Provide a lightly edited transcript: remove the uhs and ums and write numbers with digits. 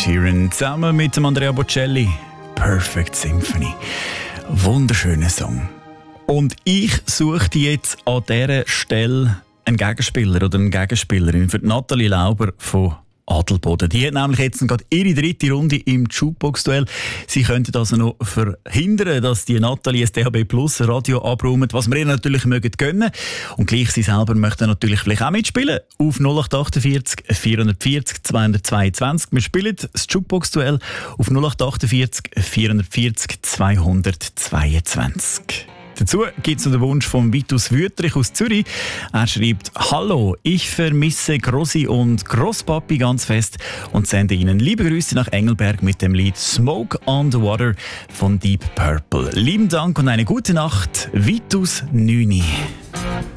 Sheeran zusammen mit dem Andrea Bocelli. Perfect Symphony. Wunderschöner Song. Und ich suche jetzt an dieser Stelle einen Gegenspieler oder eine Gegenspielerin für Nathalie Lauber von Adelboden. Die hat nämlich jetzt gerade ihre dritte Runde im Jukebox-Duell. Sie könnten also noch verhindern, dass die Nathalie das DHB Plus Radio abräumt, was wir ihr natürlich mögen gönnen. Und gleich sie selber möchten natürlich vielleicht auch mitspielen. Auf 0848 440 222. Wir spielen das Jukebox-Duell auf 0848 440 222. Dazu gibt es noch den Wunsch von Vitus Wüttrich aus Zürich. Er schreibt: «Hallo, ich vermisse Grossi und Grosspapi ganz fest und sende Ihnen liebe Grüße nach Engelberg mit dem Lied Smoke on the Water von Deep Purple. Lieben Dank und eine gute Nacht, Vitus Nüni.»